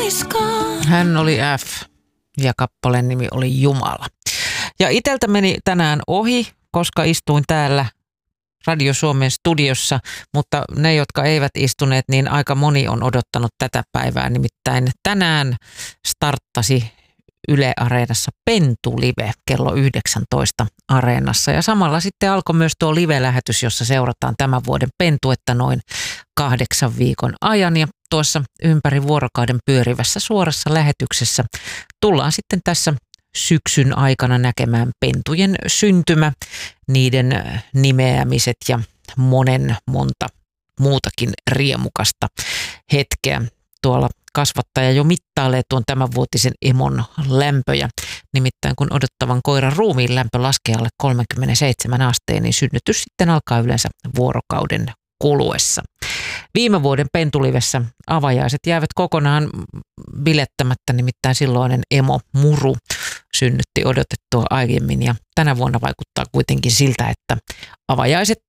Hän oli F ja kappaleen nimi oli Jumala. Ja iteltä meni tänään ohi, koska istuin täällä Radio Suomen studiossa, mutta ne, jotka eivät istuneet, niin aika moni on odottanut tätä päivää. Nimittäin tänään starttasi Yle Areenassa Pentu-live kello 19 Areenassa. Ja samalla sitten alkoi myös tuo live-lähetys, jossa seurataan tämän vuoden pentuetta noin 8 viikon ajan. Ja tuossa ympäri vuorokauden pyörivässä suorassa lähetyksessä tullaan sitten tässä syksyn aikana näkemään pentujen syntymä, niiden nimeämiset ja monta muutakin riemukasta hetkeä. Tuolla kasvattaja jo mittailee tuon tämänvuotisen emon lämpöjä. Nimittäin kun odottavan koiran ruumiin lämpö laskee alle 37 asteen, niin synnytys sitten alkaa yleensä vuorokauden kuluessa. Viime vuoden Pentulivessä avajaiset jäävät kokonaan bilettämättä, nimittäin silloinen emo Muru synnytti odotettua aiemmin. Ja tänä vuonna vaikuttaa kuitenkin siltä, että avajaiset,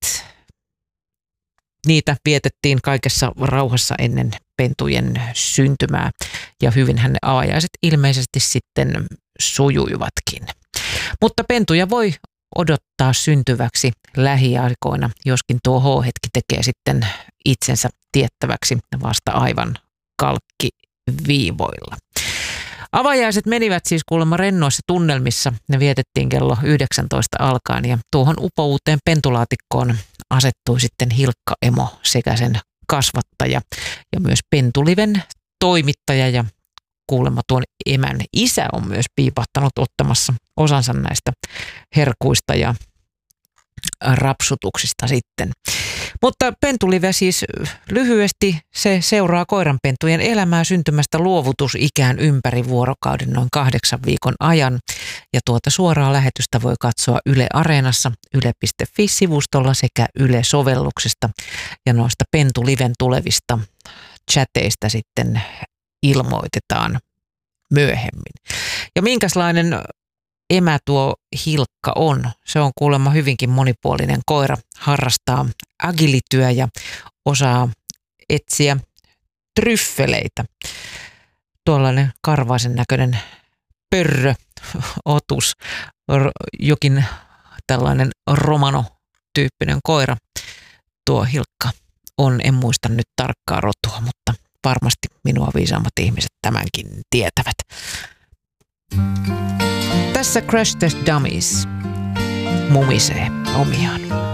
niitä vietettiin kaikessa rauhassa ennen pentujen syntymää ja hyvinhän ne avajaiset ilmeisesti sitten sujuivatkin. Mutta pentuja voi odottaa syntyväksi lähiaikoina, joskin tuo H-hetki tekee sitten itsensä tiettäväksi vasta aivan kalkkiviivoilla. Avajaiset menivät siis kuulemma rennoissa tunnelmissa. Ne vietettiin kello 19 alkaen ja tuohon upouuteen pentulaatikkoon asettui sitten Hilkka-emo sekä sen kasvattaja ja myös Pentuliven toimittaja ja kuulemma tuon emän isä on myös piipahtanut ottamassa osansa näistä herkuista ja rapsutuksista sitten. Mutta Pentulive siis lyhyesti, se seuraa koiranpentujen elämää syntymästä luovutusikään ympäri vuorokauden noin 8 viikon ajan. Ja tuota suoraa lähetystä voi katsoa Yle Areenassa, yle.fi-sivustolla sekä Yle-sovelluksesta. Ja noista Pentuliven tulevista chateista sitten ilmoitetaan myöhemmin. Ja minkälainen emä tuo Hilkka on? Se on kuulemma hyvinkin monipuolinen koira, harrastaa agilityä ja osaa etsiä tryffeleitä. Tuollainen karvaisen näköinen pörröotus, jokin tällainen romano-tyyppinen koira. Tuo Hilkka on, en muista nyt tarkkaa rotua, mutta varmasti minua viisaammat ihmiset tämänkin tietävät. Tässä Crash Test Dummies mumisee omiaan.